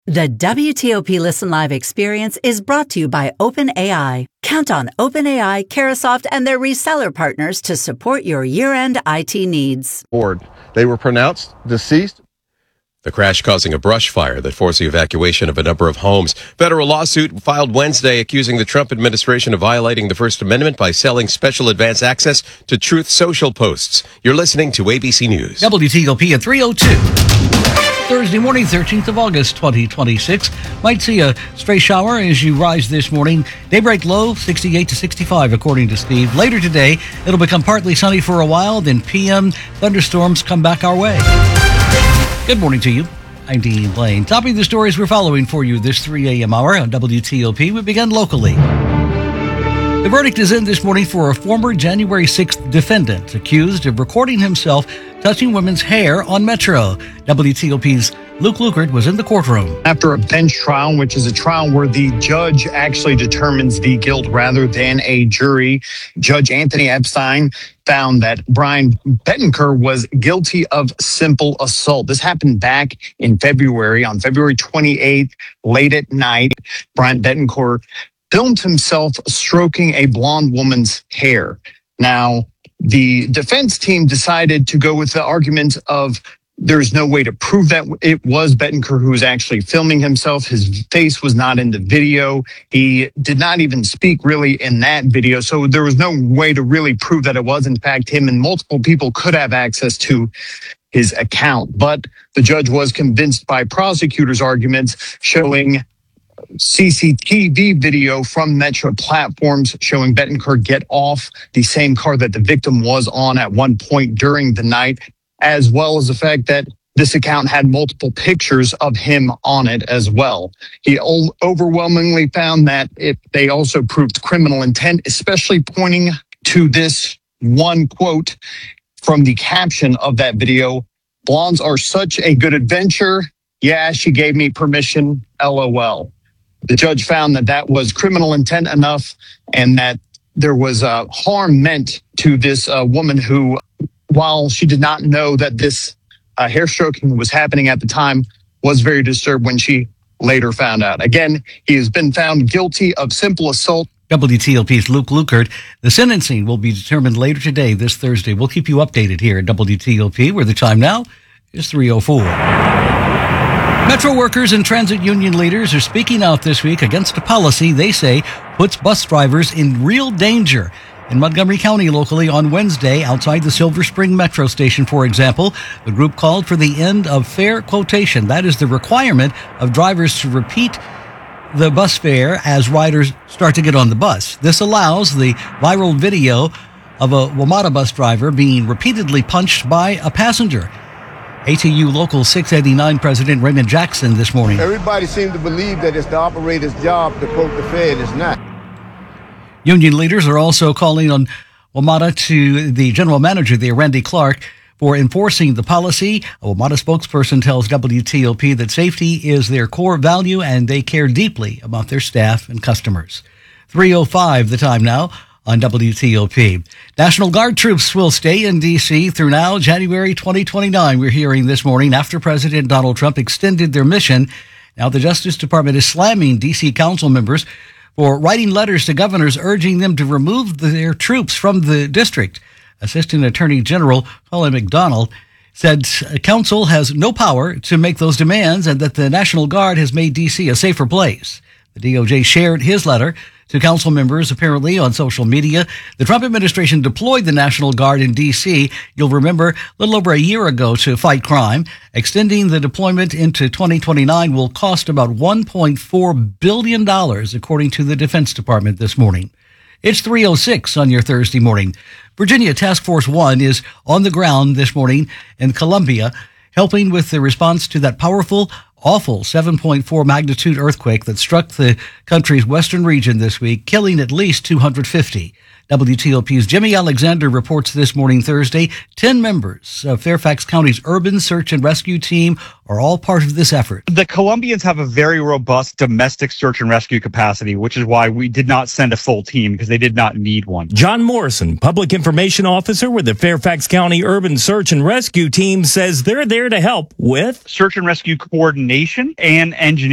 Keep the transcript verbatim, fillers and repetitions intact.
The W T O P Listen Live experience is brought to you by OpenAI. Count on OpenAI, Carahsoft, and their reseller partners to support your year-end I T needs. They were pronounced deceased. The crash causing a brush fire that forced the evacuation of a number of homes. Federal lawsuit filed Wednesday accusing the Trump administration of violating the First Amendment by selling special advance access to Truth Social posts. You're listening to A B C News. W T O P at three oh two. Thursday morning, thirteenth of August, twenty twenty-six. Might see a stray shower as you rise this morning. Daybreak low, sixty-eight to sixty-five, according to Steve. Later today, it'll become partly sunny for a while. Then P M thunderstorms come back our way. Good morning to you. I'm Dean Blaine. Topping the stories we're following for you this three a.m. hour on W T O P. We begin locally. The verdict is in this morning for a former January sixth defendant accused of recording himself touching women's hair on Metro. W T O P's Luke Lukert was in the courtroom. After a bench trial, which is a trial where the judge actually determines the guilt rather than a jury, Judge Anthony Epstein found that Brian Bettencourt was guilty of simple assault. This happened back in February, on February twenty-eighth, late at night. Brian Bettencourt filmed himself stroking a blonde woman's hair. Now, the defense team decided to go with the argument of there's no way to prove that it was Bettencourt who was actually filming himself. His face was not in the video. He did not even speak really in that video. So there was no way to really prove that it was, in fact, him, and multiple people could have access to his account. But the judge was convinced by prosecutors' arguments showing C C T V video from Metro platforms showing Bettencourt get off the same car that the victim was on at one point during the night, as well as the fact that this account had multiple pictures of him on it as well. He overwhelmingly found that it, they also proved criminal intent, especially pointing to this one quote from the caption of that video: "Blondes are such a good adventure. Yeah, she gave me permission, LOL." The judge found that that was criminal intent enough, and that there was uh, harm meant to this uh, woman who, while she did not know that this uh, hair stroking was happening at the time, was very disturbed when she later found out. Again, he has been found guilty of simple assault. W T O P's Luke Lukert. The sentencing will be determined later today, this Thursday. We'll keep you updated here at W T O P, where the time now is three oh four. Metro workers and transit union leaders are speaking out this week against a policy they say puts bus drivers in real danger. In Montgomery County locally on Wednesday, outside the Silver Spring Metro station, for example, the group called for the end of fare quotation. That is the requirement of drivers to repeat the bus fare as riders start to get on the bus. This allows the viral video of a WMATA bus driver being repeatedly punched by a passenger. A T U Local six eighty-nine President Raymond Jackson this morning. Everybody seems to believe that it's the operator's job to quote the fare, and it's not. Union leaders are also calling on WMATA to the general manager there, Randy Clark, for enforcing the policy. A WMATA spokesperson tells W T O P that safety is their core value and they care deeply about their staff and customers. three oh five the time now on W T O P. National Guard troops will stay in D C through now January twenty twenty-nine. We're hearing this morning after President Donald Trump extended their mission. Now the Justice Department is slamming D C council members for writing letters to governors urging them to remove their troops from the district. Assistant Attorney General Colin McDonald said council has no power to make those demands and that the National Guard has made D C a safer place. The D O J shared his letter to council members, apparently, on social media. The Trump administration deployed the National Guard in D C, you'll remember, a little over a year ago to fight crime. Extending the deployment into twenty twenty-nine will cost about one point four billion dollars, according to the Defense Department this morning. It's three oh six on your Thursday morning. Virginia Task Force One is on the ground this morning in Columbia, helping with the response to that powerful, awful seven point four magnitude earthquake that struck the country's western region this week, killing at least two hundred fifty. W T O P's Jimmy Alexander reports this morning, Thursday, ten members of Fairfax County's urban search and rescue team are all part of this effort. The Columbians have a very robust domestic search and rescue capacity, which is why we did not send a full team, because they did not need one. John Morrison, Public Information Officer with the Fairfax County Urban Search and Rescue Team, says they're there to help with search and rescue coordination and engineering.